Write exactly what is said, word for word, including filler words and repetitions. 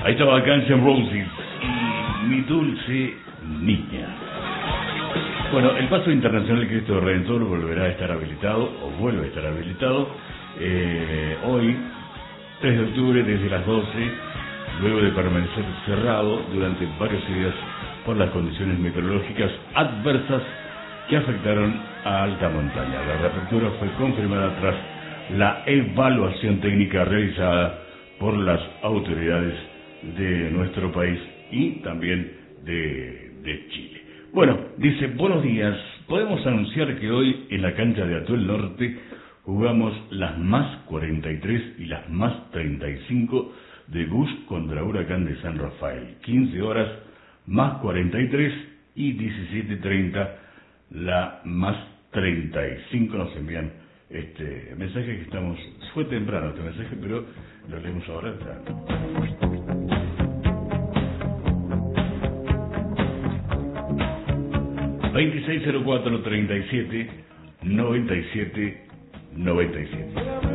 Ahí estaba Guns N' Roses y Mi Dulce Niña. Bueno, el paso internacional Cristo Redentor volverá a estar habilitado, o vuelve a estar habilitado, eh, hoy, tres de octubre, desde las doce, luego de permanecer cerrado durante varios días por las condiciones meteorológicas adversas que afectaron a alta montaña. La reapertura fue confirmada tras la evaluación técnica realizada por las autoridades de nuestro país y también de, de Chile. Bueno, dice, buenos días, podemos anunciar que hoy en la cancha de Atuel Norte jugamos las más cuarenta y tres y las más treinta y cinco de Bush contra Huracán de San Rafael. quince horas más cuarenta y tres y diecisiete treinta la más treinta y cinco. Nos envían este mensaje que estamos, fue temprano este mensaje, pero lo leemos ahora. veintiséis cero cuatro treinta y siete noventa y siete noventa y siete.